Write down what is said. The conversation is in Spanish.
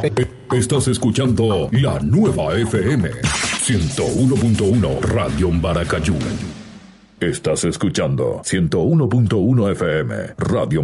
Estás escuchando la nueva FM 101.1 Radio Maracayú. Estás escuchando 101.1 FM Radio